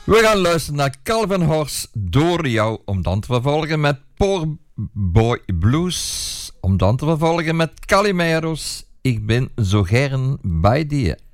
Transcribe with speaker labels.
Speaker 1: We gaan luisteren naar Calvin Horst Door jou, om dan te vervolgen met Poor Boy Blues, om dan te vervolgen met Calimeros, Ik ben zo gern bij die.